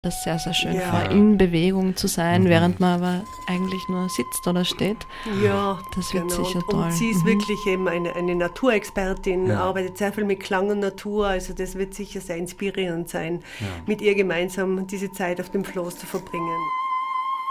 Das ist sehr, sehr schön vor, in Bewegung zu sein, während man aber eigentlich nur sitzt oder steht. Ja, das wird genau. sicher toll. Und sie ist wirklich eben eine Naturexpertin, arbeitet sehr viel mit Klang und Natur, also das wird sicher sehr inspirierend sein, mit ihr gemeinsam diese Zeit auf dem Floß zu verbringen.